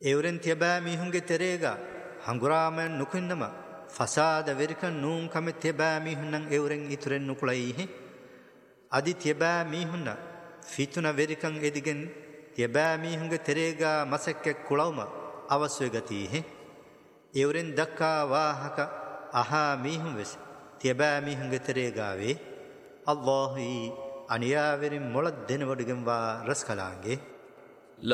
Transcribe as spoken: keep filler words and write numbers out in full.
එවරෙන් තියබෑ මිහුන්ගේ තෙරේගා හංගුරාමෙන් නුකින්නම ෆසාද වෙරිකන් නූන් කම තියබෑ මිහුන්නන් එවරෙන් ඉතුරෙන් නුකුලයිහි අදි තියබෑ මිහුන්න ෆිතුන වෙරිකන් එදිගෙන් තියබෑ මිහුන්ගේ තෙරේගා මසක්කෙක් කුලවම අවස්වේ ගතිහි එවරෙන් දක්කා වාහක අහා මිහුන් වෙස් තියබෑ මිහුන්ගේ තෙරේගාවේ අල්ලාහි අනියාවෙරින් මොළත් දෙනවඩගෙන් වා රස් කලාංගේ